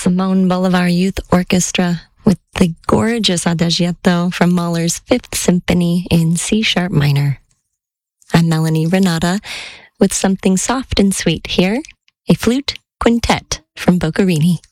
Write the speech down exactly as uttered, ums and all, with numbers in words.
Simone Bolivar Youth Orchestra with the gorgeous Adagietto from Mahler's Fifth Symphony in C sharp minor. I'm Melanie Renata with something soft and sweet here, a flute quintet from Boccherini.